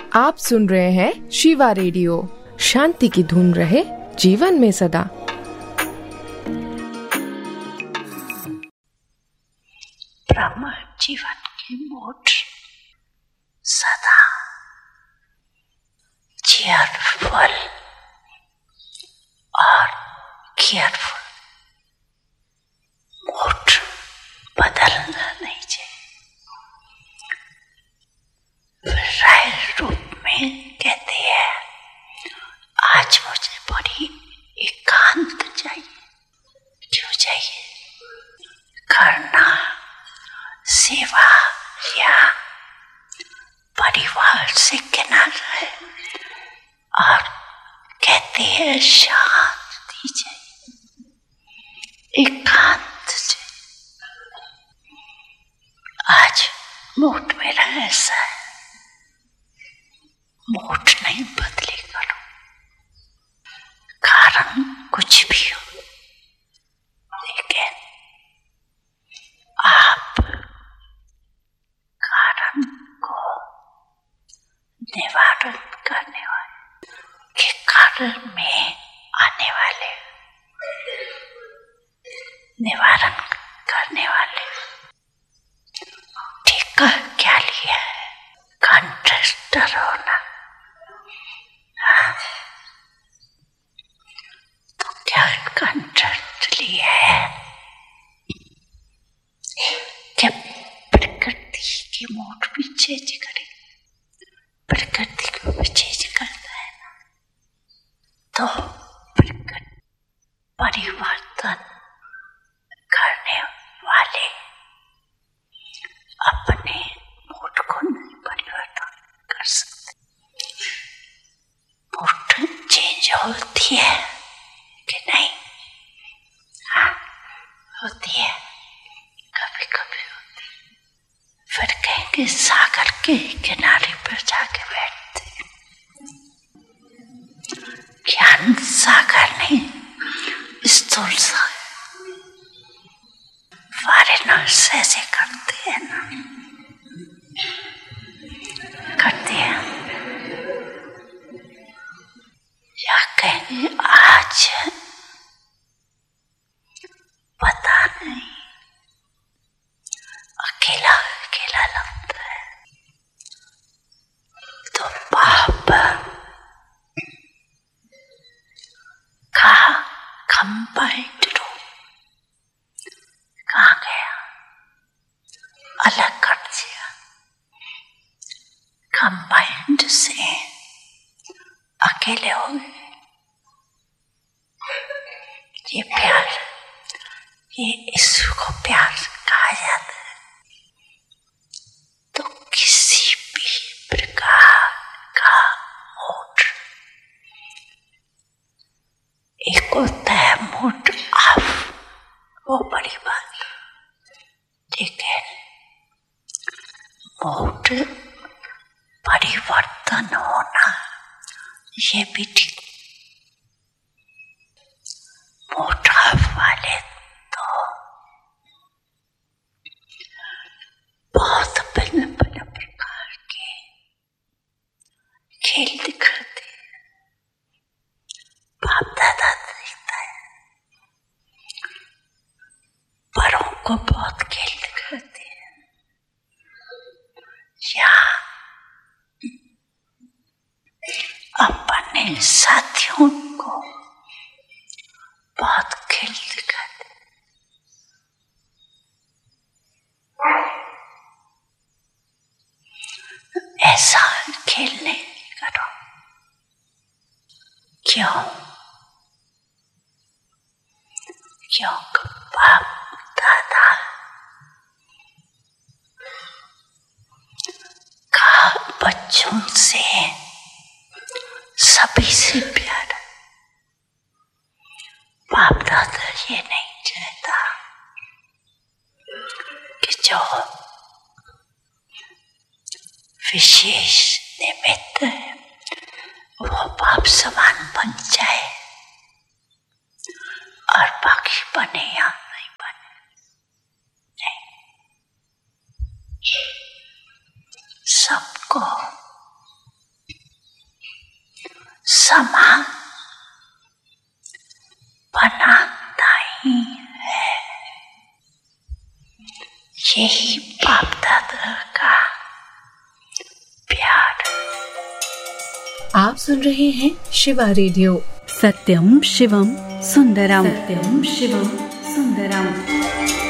आप सुन रहे हैं शिवा रेडियो। शांति की धुन रहे जीवन में सदा। ब्रह्म जीवन की मोट सदा चेयरफुल और केयरफुल मोट बदलना नहीं चाहिए। राय रूप में कहते हैं, आज मुझे बड़ी एकांत चाहिए। क्यों चाहिए? करना सेवा या परिवार से किनारा है और कहते हैं शांति चाहिए, एकांत चाहिए। आज मूड मेरा ऐसा है, मूड नहीं बदले करो, कारण कुछ भी हो, लेकिन आप कारण को निवारण करने वाले के कारण में आने वाले निवारण करने वाले टीका क्या लिया है? कंट्रस्टर होना। तो क्या कंट्रस्ट लिया है? क्या प्रकृति की मूड भी चेंज करे? प्रकृति को भी चेंज करता है ना। तो प्रकृति परिवर्तन करने वाले अपने मूड को नहीं परिवर्तन कर सकते। मूड चेंज होती है कि नहीं? हाँ, होती है, कभी कभी होती है। फिर कहेंगे सागर के किनारे पर जाके बैठते। ज्ञान सागर नहीं, स्थूल सागर। फॉरेनर्स ऐसे करते हैं ना, करते हैं। या कहेंगे आज पता नहीं, अकेला अकेला लगता है। तो पाप का कंबाइंड रूप कहाँ गया? अलग कर दिया। कंबाइंड से अकेले हो गए। ये प्यार, ये ईश्वर को प्यार कहा जाता है। तो किसी भी प्रकार का मूड, एक होता है मूड ऑफ, वो बड़ी बात, लेकिन मूड परिवर्तन होना ये भी ठीक। मूड ऑफ वाले तो बहुत भिन्न भिन्न प्रकार के खेल दिखाते हैं। बाप दादा दिखता है, बड़ों को बहुत खेल दिखाते हैं, या अपने साथियों को बहुत खेल दिखाते हैं। ऐसा खेल नहीं करो। क्यों? क्योंकि बाप दादा का बच्चों से सभी से प्यार। बाप दादा ये नहीं चाहता कि जो विशेष निमित्त है वो बाप समान बन जाए और बाकी बने या नहीं बने। नहीं, सबको समान बनाता ही है। यही बाप दादा का प्यार। आप सुन रहे हैं शिवा रेडियो। सत्यम शिवम सुंदरम। सत्यम शिवम सुंदरम।